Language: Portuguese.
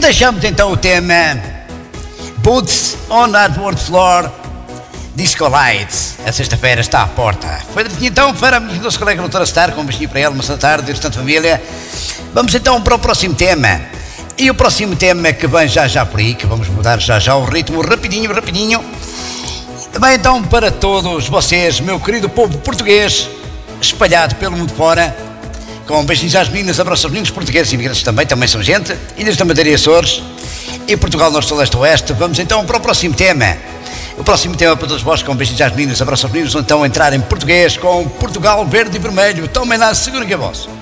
deixamos então o tema Boots on Hardwood Floor Disco Lights. A sexta-feira está à porta. Foi então para o nosso colega doutor Star, com um beijinho para ele, uma boa tarde, restante família. Vamos então para o próximo tema. E o próximo tema que vem já por aí, que vamos mudar já o ritmo rapidinho. Também então para todos vocês, meu querido povo português, espalhado pelo mundo fora, com beijinhos às meninas, abraços aos meninos portugueses e imigrantes também são gente, Ilhas da Madeira e Açores, e Portugal Norte, Leste, Oeste. Vamos então para o próximo tema. O próximo tema para todos vós, com beijinhos às meninas, abraços aos meninos, vão então entrar em português com Portugal Verde e Vermelho. Tomem lá, segurem que é vosso.